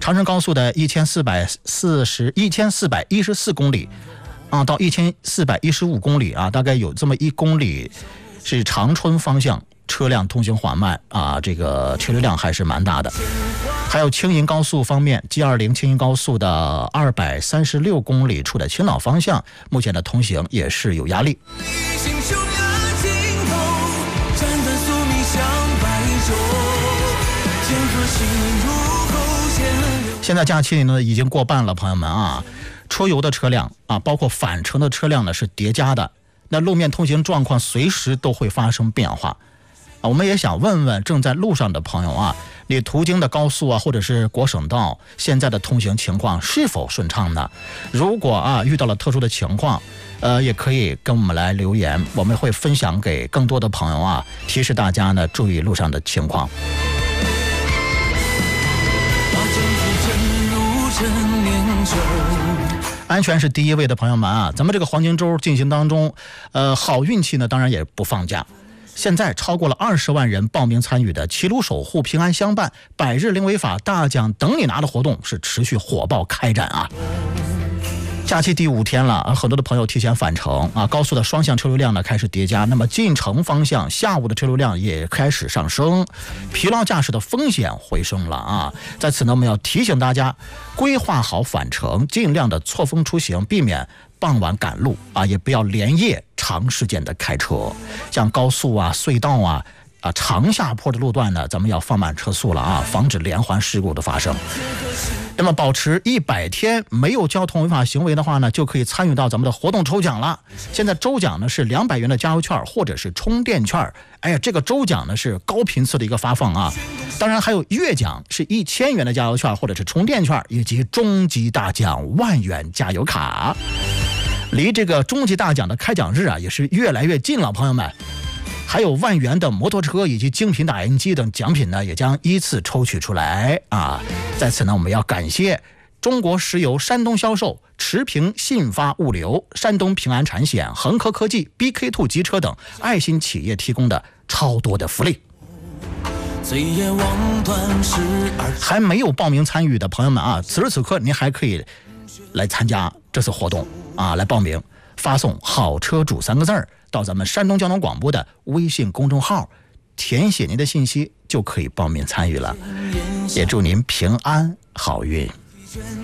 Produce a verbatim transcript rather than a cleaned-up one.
长城高速的一千四百四十一千四百一十四公里啊，到一千四百一十五公里啊，大概有这么一公里是长春方向车辆通行缓慢啊，这个车流量还是蛮大的。还有青银高速方面 ，G 二十 青银高速的二百三十六公里处的青岛方向，目前的通行也是有压力。现在假期里呢已经过半了，朋友们啊，出游的车辆啊，包括返程的车辆呢是叠加的，那路面通行状况随时都会发生变化。我们也想问问正在路上的朋友啊，你途经的高速啊或者是国省道现在的通行情况是否顺畅呢？如果啊遇到了特殊的情况，呃也可以跟我们来留言，我们会分享给更多的朋友啊，提示大家呢注意路上的情况。安全是第一位的朋友们啊，咱们这个黄金周进行当中，呃好运气呢当然也不放假。现在超过了二十万人报名参与的齐鲁守护平安相伴百日零违法大奖等你拿的活动是持续火爆开展啊。假期第五天了，很多的朋友提前返程啊，高速的双向车流量呢开始叠加，那么进城方向下午的车流量也开始上升，疲劳驾驶的风险回升了啊。在此呢，我们要提醒大家，规划好返程，尽量的错峰出行，避免傍晚赶路啊，也不要连夜长时间的开车。像高速啊、隧道啊、啊长下坡的路段呢，咱们要放慢车速了啊，防止连环事故的发生。那么保持一百天没有交通违法行为的话呢，就可以参与到咱们的活动抽奖了。现在抽奖呢是两百元的加油券或者是充电券，哎呀，这个抽奖呢是高频次的一个发放啊。当然还有月奖是一千元的加油券或者是充电券，以及终极大奖万元加油卡。离这个终极大奖的开奖日啊也是越来越近了，朋友们。还有万元的摩托车以及精品打印机等奖品呢，也将依次抽取出来啊！在此呢，我们要感谢中国石油山东销售、持平信发物流、山东平安产险、恒科科技、B K 二 机车等爱心企业提供的超多的福利。还没有报名参与的朋友们啊，此时此刻您还可以来参加这次活动啊，来报名，发送好车主三个字儿到咱们山东交通广播的微信公众号，填写您的信息就可以报名参与了。也祝您平安好运。